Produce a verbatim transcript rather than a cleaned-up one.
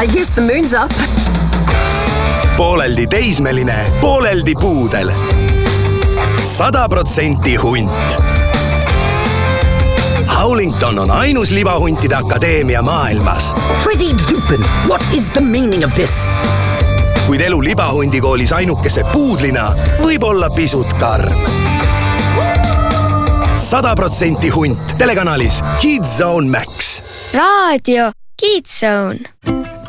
I guess the moon's up. Pooleldi teismeline, pooleldi puudel. Sada protsenti hunt. Howlington on ainus libahuntide akadeemia maailmas. Freddie Lupin, what is the meaning of this? Kuid elu libahundikoolis ainukese puudlina võib olla pisut karm. Sada protsenti hunt telekanalis Kids Zone Max. Raadio Kids Zone.